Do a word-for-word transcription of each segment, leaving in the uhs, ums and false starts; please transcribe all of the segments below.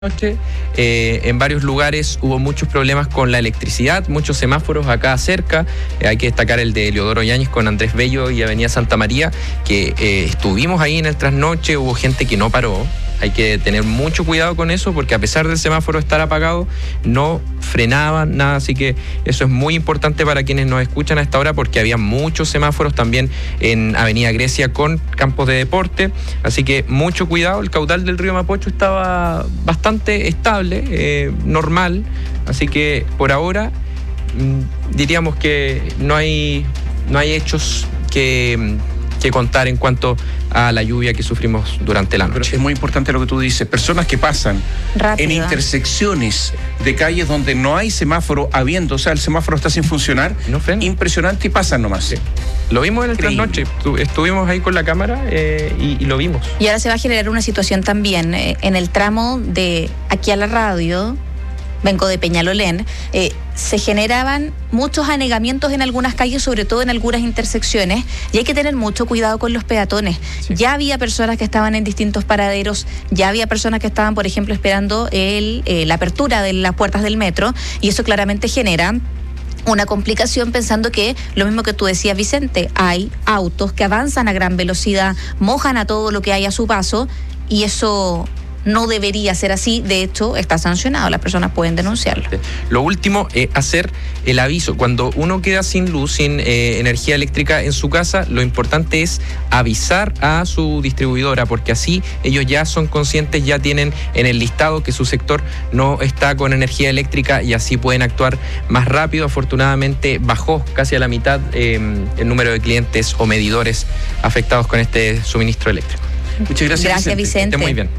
Noche, eh, en varios lugares hubo muchos problemas con la electricidad, muchos semáforos acá cerca. Eh, hay que destacar el de Leodoro Yáñez con Andrés Bello y Avenida Santa María, que eh, estuvimos ahí en el trasnoche, hubo gente que no paró. Hay que tener mucho cuidado con eso porque a pesar del semáforo estar apagado, no frenaban nada, así que eso es muy importante para quienes nos escuchan a esta hora porque había muchos semáforos también en Avenida Grecia con campos de deporte, así que mucho cuidado. El caudal del río Mapocho estaba bastante estable, eh, normal, así que por ahora mmm, diríamos que no hay, no hay hechos que... que contar en cuanto a la lluvia que sufrimos durante la noche. Pero es muy importante lo que tú dices, personas que pasan Rápido. en intersecciones de calles donde no hay semáforo habiendo, o sea, el semáforo está sin funcionar, no impresionante, y pasan nomás. Sí. Lo vimos en el trasnoche, estuvimos ahí con la cámara eh, y, y lo vimos. Y ahora se va a generar una situación también eh, en el tramo de aquí a la radio. Vengo de Peñalolén, eh, se generaban muchos anegamientos en algunas calles, sobre todo en algunas intersecciones, y hay que tener mucho cuidado con los peatones. Sí. Ya había personas que estaban en distintos paraderos, ya había personas que estaban, por ejemplo, esperando el, eh, la apertura de las puertas del metro, y eso claramente genera una complicación, pensando que, lo mismo que tú decías, Vicente, hay autos que avanzan a gran velocidad, mojan a todo lo que hay a su paso, y eso no debería ser así. De hecho, está sancionado, las personas pueden denunciarlo. Lo último es hacer el aviso. Cuando uno queda sin luz, sin eh, energía eléctrica en su casa, lo importante es avisar a su distribuidora, porque así ellos ya son conscientes, ya tienen en el listado que su sector no está con energía eléctrica y así pueden actuar más rápido. Afortunadamente bajó casi a la mitad eh, el número de clientes o medidores afectados con este suministro eléctrico. Muchas gracias, gracias Vicente. Vicente. Esté muy bien.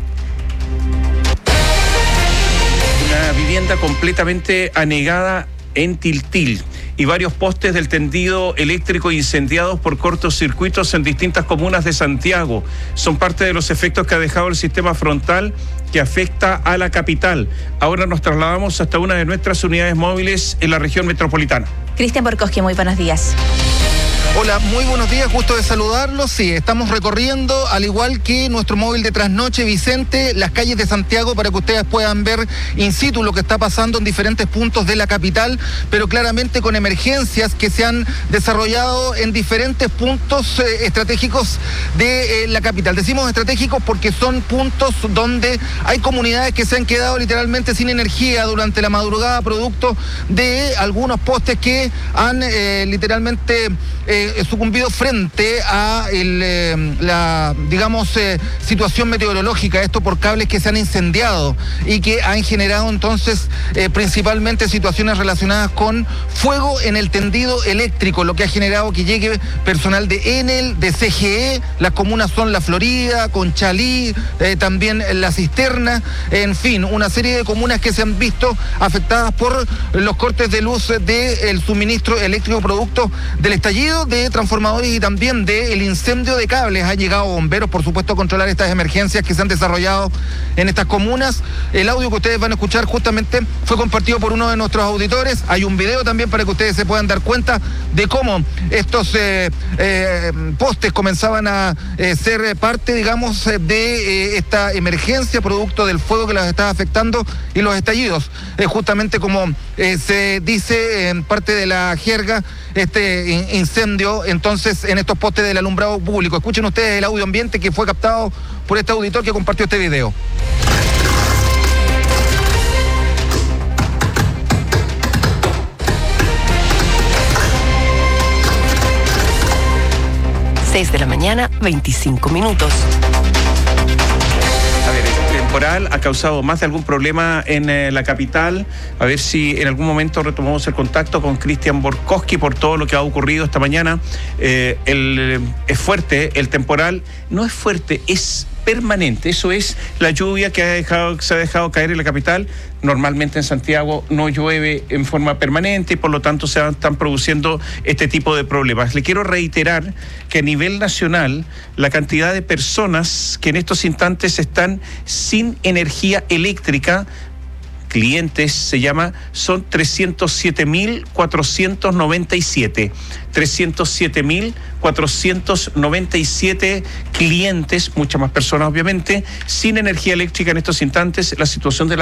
Vivienda completamente anegada en Tiltil y varios postes del tendido eléctrico incendiados por cortocircuitos en distintas comunas de Santiago. Son parte de los efectos que ha dejado el sistema frontal que afecta a la capital. Ahora nos trasladamos hasta una de nuestras unidades móviles en la región metropolitana. Cristian Borkowski, muy buenos días. Hola, muy buenos días, gusto de saludarlos. Sí, estamos recorriendo, al igual que nuestro móvil de trasnoche, Vicente, las calles de Santiago para que ustedes puedan ver in situ lo que está pasando en diferentes puntos de la capital, pero claramente con emergencias que se han desarrollado en diferentes puntos eh, estratégicos de eh, la capital. Decimos estratégicos porque son puntos donde hay comunidades que se han quedado literalmente sin energía durante la madrugada, producto de algunos postes que han eh, literalmente... Eh, sucumbido frente a el, eh, la, digamos, eh, situación meteorológica, esto por cables que se han incendiado y que han generado entonces eh, principalmente situaciones relacionadas con fuego en el tendido eléctrico, lo que ha generado que llegue personal de Enel, de C G E, las comunas son La Florida, Conchalí, eh, también La Cisterna, en fin, una serie de comunas que se han visto afectadas por los cortes de luz del suministro eléctrico producto del estallido de transformadores y también del incendio de cables. Han llegado bomberos, por supuesto, a controlar estas emergencias que se han desarrollado en estas comunas. El audio que ustedes van a escuchar justamente fue compartido por uno de nuestros auditores. Hay un video también para que ustedes se puedan dar cuenta de cómo estos eh, eh, postes comenzaban a eh, ser parte, digamos, de eh, esta emergencia producto del fuego que los estaba afectando y los estallidos. Eh, justamente como eh, se dice en parte de la jerga, este in- incendio entonces en estos postes del alumbrado público. Escuchen ustedes el audio ambiente que fue captado por este auditor que compartió este video. seis de la mañana, veinticinco minutos. A ver, el temporal ha causado más de algún problema en eh, la capital. A ver si en algún momento retomamos el contacto con Cristian Borkowski por todo lo que ha ocurrido esta mañana. Eh, el, es fuerte, el temporal no es fuerte, es permanente. Eso es la lluvia que ha dejado, se ha dejado caer en la capital. Normalmente en Santiago no llueve en forma permanente y por lo tanto se están produciendo este tipo de problemas. Le quiero reiterar que a nivel nacional la cantidad de personas que en estos instantes están sin energía eléctrica clientes, se llama, son trescientos siete mil cuatrocientos noventa y siete. trescientos siete mil cuatrocientos noventa y siete clientes, muchas más personas obviamente, sin energía eléctrica en estos instantes. La situación de la